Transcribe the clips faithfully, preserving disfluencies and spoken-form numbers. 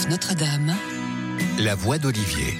F Notre-Dame, la voix d'Olivier.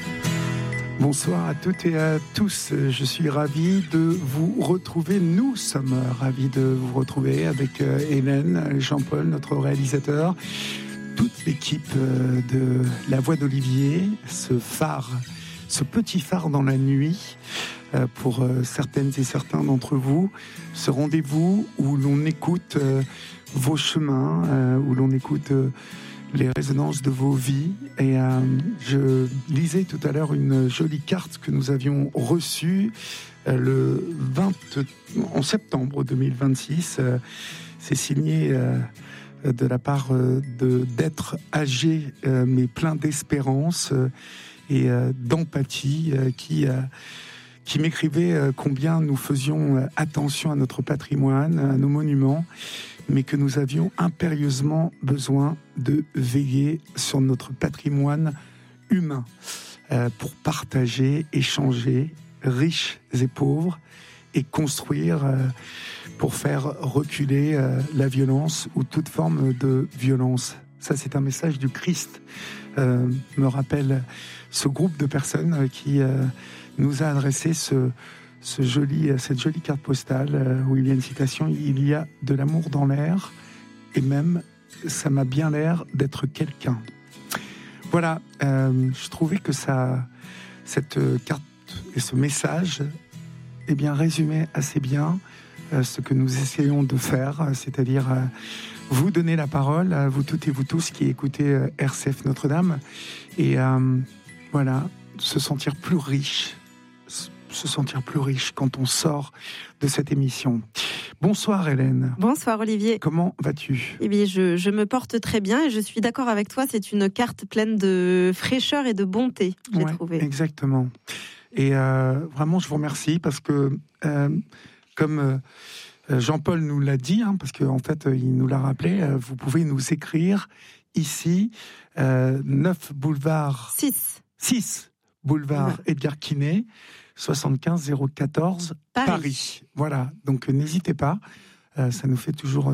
Bonsoir à toutes et à tous, je suis ravi de vous retrouver, nous sommes ravis de vous retrouver avec Hélène, Jean-Paul, notre réalisateur, toute l'équipe de La Voix d'Olivier, ce phare, ce petit phare dans la nuit, pour certaines et certains d'entre vous, ce rendez-vous où l'on écoute vos chemins, où l'on écoute les résonances de vos vies. Et euh, je lisais tout à l'heure une jolie carte que nous avions reçue euh, le vingt en septembre deux mille vingt-six. Euh, c'est signé euh, de la part euh, de d'être âgé euh, mais plein d'espérance euh, et euh, d'empathie, euh, qui euh, qui m'écrivait euh, combien nous faisions euh, attention à notre patrimoine, à nos monuments, mais que nous avions impérieusement besoin de veiller sur notre patrimoine humain euh, pour partager, échanger, riches et pauvres, et construire euh, pour faire reculer euh, la violence ou toute forme de violence. Ça, c'est un message du Christ, euh, me rappelle ce groupe de personnes qui euh, nous a adressé ce Ce joli, cette jolie carte postale où il y a une citation: il y a de l'amour dans l'air, et même ça m'a bien l'air d'être quelqu'un. Voilà, euh, je trouvais que ça, cette carte et ce message, eh bien, résumait assez bien euh, ce que nous essayons de faire, c'est-à-dire euh, vous donner la parole, à vous toutes et vous tous qui écoutez euh, R C F Notre-Dame, et euh, voilà, se sentir plus riche. se sentir plus riche quand on sort de cette émission. Bonsoir Hélène. Bonsoir Olivier. Comment vas-tu ? Eh bien, je, je me porte très bien et je suis d'accord avec toi, c'est une carte pleine de fraîcheur et de bonté, j'ai ouais, trouvé. Exactement. Et euh, vraiment, je vous remercie parce que, euh, comme euh, Jean-Paul nous l'a dit, hein, parce qu'en fait, il nous l'a rappelé, euh, vous pouvez nous écrire ici, euh, neuf boulevard... six. six boulevard ouais. Edgar Quinet, soixante-quinze zéro quatorze Paris. Paris. Voilà, donc n'hésitez pas, euh, ça nous fait toujours